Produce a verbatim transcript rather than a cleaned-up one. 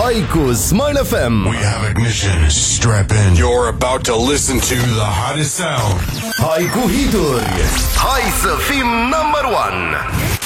Hai cu Smile F M. We have ignition. Strap in. You're about to listen to the hottest sound. Hai cu hituri. Hai să fim number one.